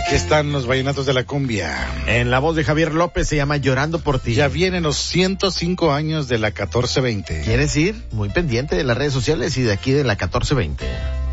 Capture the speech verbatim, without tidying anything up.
Aquí están los vallenatos de la cumbia. En la voz de Javier López se llama Llorando por ti. Ya vienen los ciento cinco años de la catorce veinte. ¿Quieres ir? Muy pendiente de las redes sociales y de aquí de la catorce veinte.